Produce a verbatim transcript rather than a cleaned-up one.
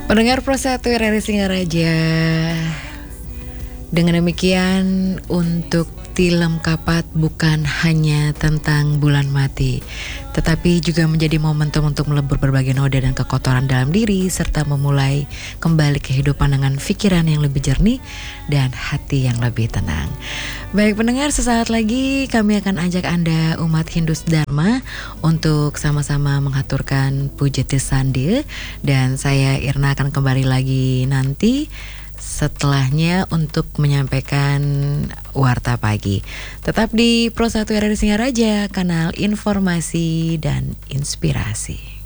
Pendengar Pro satu R R I Singaraja, dengan demikian untuk Tilem Kapat bukan hanya tentang bulan mati, tetapi juga menjadi momentum untuk melebur berbagai noda dan kekotoran dalam diri, serta memulai kembali kehidupan dengan pikiran yang lebih jernih dan hati yang lebih tenang. Baik pendengar, sesaat lagi kami akan ajak Anda umat Hindus Dharma untuk sama-sama mengaturkan Pujati Sandi, dan saya Irna akan kembali lagi nanti setelahnya untuk menyampaikan Warta Pagi. Tetap di Pro satu R R I Singaraja, kanal informasi dan inspirasi.